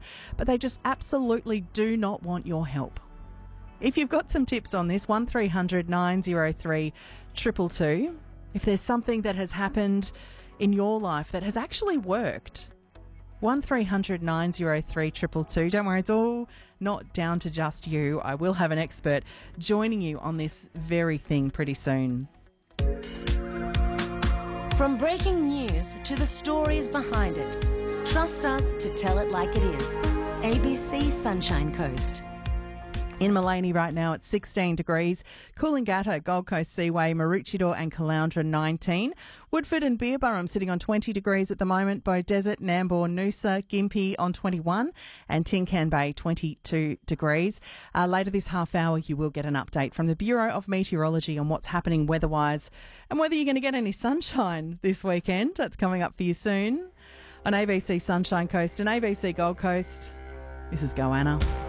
but they just absolutely do not want your help. If you've got some tips on this, 1300 903 222. If there's something that has happened in your life that has actually worked, 1300 903 222. Don't worry, it's all not down to just you. I will have an expert joining you on this very thing pretty soon. From breaking news to the stories behind it, trust us to tell it like it is. ABC Sunshine Coast. In Maleny right now, it's 16 degrees. Coolangatta, Gold Coast Seaway, Maroochydore and Caloundra 19. Woodford and Beerburrum sitting on 20 degrees at the moment. Beaudesert, Nambour, Noosa, Gympie on 21 and Tin Can Bay 22 degrees. Later this half hour, you will get an update from the Bureau of Meteorology on what's happening weather-wise and whether you're going to get any sunshine this weekend. That's coming up for you soon on ABC Sunshine Coast and ABC Gold Coast. This is Goanna.